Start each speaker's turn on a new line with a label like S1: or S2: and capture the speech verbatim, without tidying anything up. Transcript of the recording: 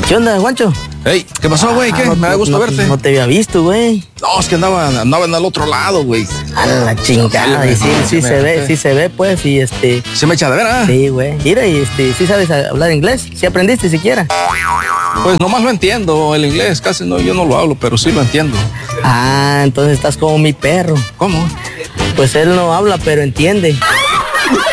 S1: ¿Qué onda, Juancho?
S2: Hey, ¿qué pasó, güey? ¿Qué?
S1: Ah, no,
S2: Me da gusto
S1: no,
S2: verte.
S1: No te había visto, güey.
S2: No, es que andaba, andaba en el otro lado, güey.
S1: A la chingada. Y sí, sí se ve, sí se ve, pues, y este...
S2: Se me echa de ver, ¿ah?
S1: Sí, güey. Mira, y este, ¿sí sabes hablar inglés? ¿Sí aprendiste siquiera?
S2: Pues nomás lo entiendo, el inglés casi no, yo no lo hablo, pero sí lo entiendo.
S1: Ah, entonces estás como mi perro.
S2: ¿Cómo?
S1: Pues él no habla, pero entiende.